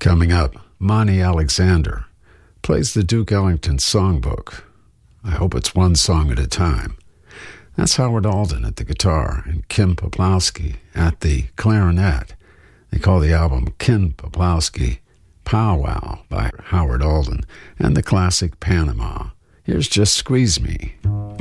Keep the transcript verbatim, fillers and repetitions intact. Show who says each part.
Speaker 1: Coming up, Monty Alexander plays the Duke Ellington songbook. I hope it's one song at a time. That's Howard Alden at the guitar and Kim Poplowski at the clarinet. They call the album Ken Poplowski Pow Wow by Howard Alden and the classic Panama. Here's Just Squeeze Me.